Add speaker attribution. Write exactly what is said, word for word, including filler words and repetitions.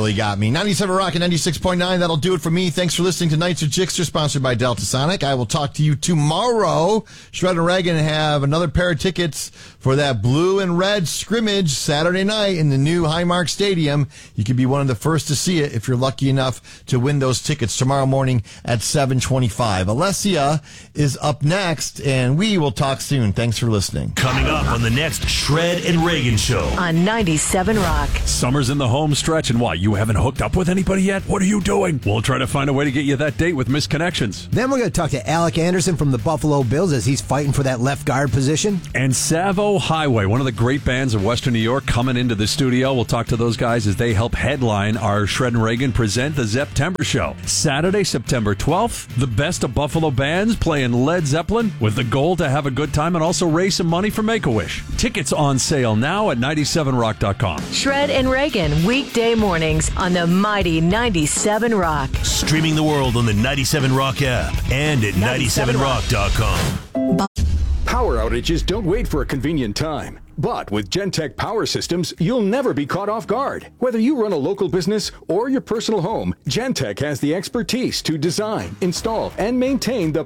Speaker 1: really got me. ninety-seven Rock and ninety-six point nine. That'll do it for me. Thanks for listening to Nights of Jixter, sponsored by Delta Sonic. I will talk to you tomorrow. Shred and Reagan have another pair of tickets for that blue and red scrimmage Saturday night in the new Highmark Stadium. You could be one of the first to see it if you're lucky enough to win those tickets tomorrow morning at seven twenty-five. Alessia is up next, and we will talk soon. Thanks for listening.
Speaker 2: Coming up on the next Shred and Reagan Show
Speaker 3: on ninety-seven Rock.
Speaker 4: Summer's in the home stretch, and why, you haven't hooked up with anybody yet? What are you doing? We'll try to find a way to get you that date with Miss Connections.
Speaker 5: Then we're going to talk to Alec Anderson from the Buffalo Bills as he's fighting for that left guard position.
Speaker 4: And Savo Highway, one of the great bands of Western New York, coming into the studio. We'll talk to those guys as they help headline our Shred and Reagan Present the September Show. Saturday, September twelfth, the best of Buffalo bands playing Led Zeppelin with the goal to have a good time and also raise some money for Make-A-Wish. Tickets on sale now at ninety-seven rock dot com.
Speaker 3: Shred and Reagan, weekday mornings on the mighty ninety-seven Rock.
Speaker 2: Streaming the world on the ninety-seven Rock app and at ninety-seven rock dot com.
Speaker 6: Power outages don't wait for a convenient time. But with Gentech Power Systems, you'll never be caught off guard. Whether you run a local business or your personal home, Gentech has the expertise to design, install, and maintain the